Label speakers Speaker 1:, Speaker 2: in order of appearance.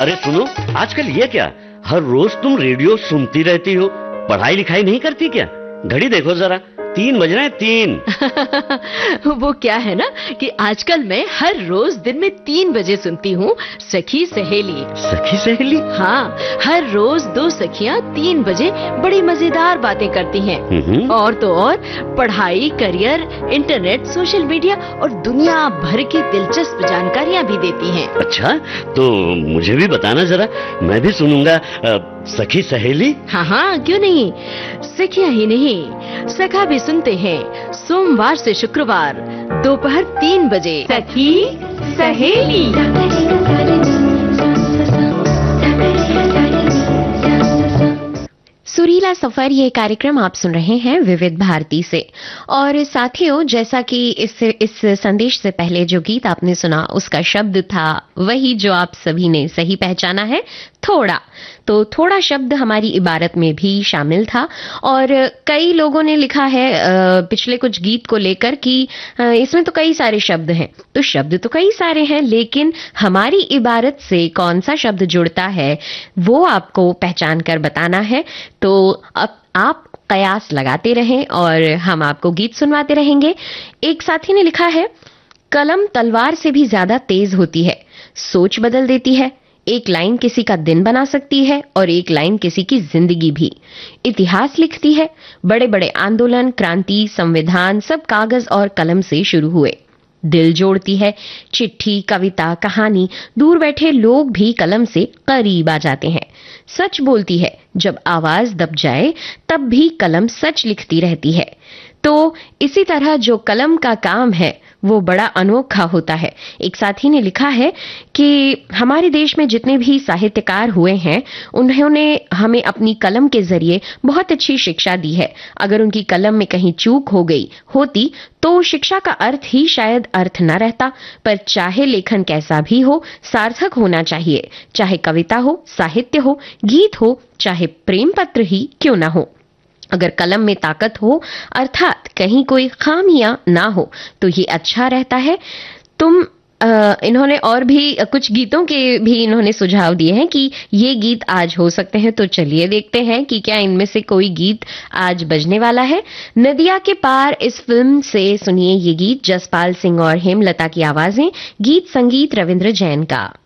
Speaker 1: अरे सुनो, आजकल ये क्या, हर रोज तुम रेडियो सुनती रहती हो, पढ़ाई लिखाई नहीं करती क्या? घड़ी देखो जरा, 3 बज रहे हैं, 3।
Speaker 2: वो क्या है ना कि आजकल मैं हर रोज दिन में 3 बजे सुनती हूँ सखी सहेली।
Speaker 1: सखी सहेली?
Speaker 2: हाँ, हर रोज 2 सखियाँ 3 बजे बड़ी मजेदार बातें करती हैं। और तो और पढ़ाई, करियर, इंटरनेट, सोशल मीडिया और दुनिया भर की दिलचस्प जानकारियाँ भी देती हैं।
Speaker 1: अच्छा, तो मुझे भी बताना जरा, मैं भी सुनूंगा सखी सहेली।
Speaker 2: हाँ हाँ, क्यों नहीं। सखियाँ ही नहीं, सखा भी सुनते हैं सोमवार से शुक्रवार दोपहर 3 बजे। सखी सहेली।
Speaker 3: सुरीला सफर ये कार्यक्रम आप सुन रहे हैं विविध भारती से। और साथियों, जैसा कि इस संदेश से पहले जो गीत आपने सुना उसका शब्द था वही जो आप सभी ने सही पहचाना है, थोड़ा। तो थोड़ा शब्द हमारी इबारत में भी शामिल था और कई लोगों ने लिखा है पिछले कुछ गीत को लेकर कि इसमें तो कई सारे शब्द हैं। तो शब्द तो कई सारे हैं, लेकिन हमारी इबारत से कौन सा शब्द जुड़ता है वो आपको पहचान कर बताना है। तो अब आप कयास लगाते रहें और हम आपको गीत सुनवाते रहेंगे। एक साथी ने लिखा है, कलम तलवार से भी ज्यादा तेज होती है, सोच बदल देती है। एक लाइन किसी का दिन बना सकती है और एक लाइन किसी की जिंदगी भी। इतिहास लिखती है। बड़े बड़े आंदोलन, क्रांति, संविधान सब कागज और कलम से शुरू हुए। दिल जोड़ती है। चिट्ठी, कविता, कहानी, दूर बैठे लोग भी कलम से करीब आ जाते हैं। सच बोलती है। जब आवाज दब जाए तब भी कलम सच लिखती रहती है। तो इसी तरह जो कलम का काम है वो बड़ा अनोखा होता है। एक साथी ने लिखा है कि हमारे देश में जितने भी साहित्यकार हुए हैं उन्होंने हमें अपनी कलम के जरिए बहुत अच्छी शिक्षा दी है। अगर उनकी कलम में कहीं चूक हो गई होती तो शिक्षा का अर्थ ही शायद अर्थ न रहता। पर चाहे लेखन कैसा भी हो, सार्थक होना चाहिए। चाहे कविता हो, साहित्य हो, गीत हो, चाहे प्रेम पत्र ही क्यों ना हो। अगर कलम में ताकत हो, अर्थात कहीं कोई खामियां ना हो, तो ये अच्छा रहता है। इन्होंने और भी कुछ गीतों के भी इन्होंने सुझाव दिए हैं कि ये गीत आज हो सकते हैं। तो चलिए देखते हैं कि क्या इनमें से कोई गीत आज बजने वाला है। नदिया के पार इस फिल्म से सुनिए ये गीत, जसपाल सिंह और हेमलता की आवाजें, गीत संगीत रविंद्र जैन का।